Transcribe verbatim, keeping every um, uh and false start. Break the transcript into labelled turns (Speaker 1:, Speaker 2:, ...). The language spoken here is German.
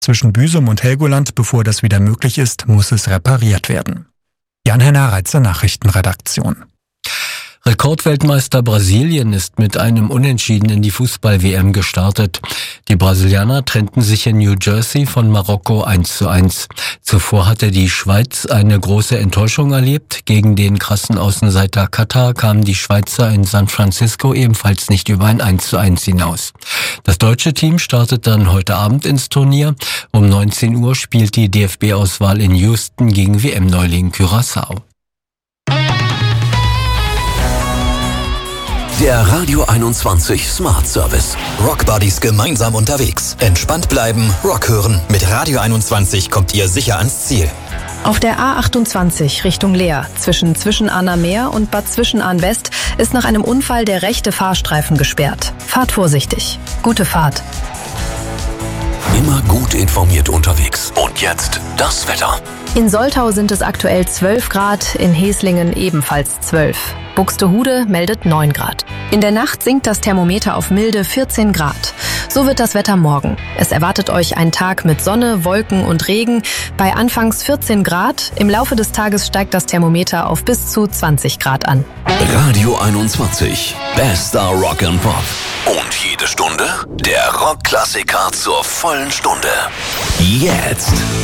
Speaker 1: Zwischen Büsum und Helgoland, bevor das wieder möglich ist, muss es repariert werden. Jan-Henner Reitzer, Nachrichtenredaktion.
Speaker 2: Rekordweltmeister Brasilien ist mit einem Unentschieden in die Fußball-W M gestartet. Die Brasilianer trennten sich in New Jersey von Marokko eins zu eins. Zuvor hatte die Schweiz eine große Enttäuschung erlebt. Gegen den krassen Außenseiter Katar kamen die Schweizer in San Francisco ebenfalls nicht über ein eins zu eins hinaus. Das deutsche Team startet dann heute Abend ins Turnier. Um neunzehn Uhr spielt die D F B-Auswahl in Houston gegen W M-Neuling Curaçao.
Speaker 3: Der Radio einundzwanzig Smart Service. Rock Buddies gemeinsam unterwegs. Entspannt bleiben, Rock hören. Mit Radio einundzwanzig kommt ihr sicher ans Ziel.
Speaker 4: Auf der A achtundzwanzig Richtung Leer zwischen Zwischenahner-Meer und Bad Zwischenahn-West ist nach einem Unfall der rechte Fahrstreifen gesperrt. Fahrt vorsichtig. Gute Fahrt.
Speaker 3: Immer gut informiert unterwegs. Und jetzt das Wetter.
Speaker 4: In Soltau sind es aktuell zwölf Grad, in Heslingen ebenfalls zwölf. Buxtehude meldet neun Grad. In der Nacht sinkt das Thermometer auf milde vierzehn Grad. So wird das Wetter morgen. Es erwartet euch ein Tag mit Sonne, Wolken und Regen bei anfangs vierzehn Grad. Im Laufe des Tages steigt das Thermometer auf bis zu zwanzig Grad an.
Speaker 3: Radio einundzwanzig. Bester Rock and Pop. Und jede Stunde der Rockklassiker zur vollen Stunde. Jetzt.